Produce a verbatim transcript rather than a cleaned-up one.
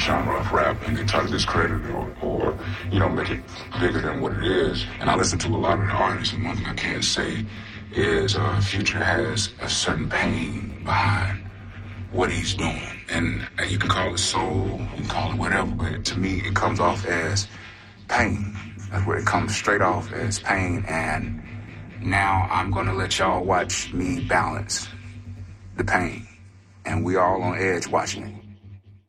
genre of rap and they try to discredit it or, or, you know, make it bigger than what it is. And I listen to a lot of the artists, and one thing I can't say is uh, Future has a certain pain behind what he's doing. And you can call it soul, you can call it whatever, but to me, it comes off as pain. That's where it comes straight off as pain. And now I'm gonna let y'all watch me balance the pain. And we all on edge watching it.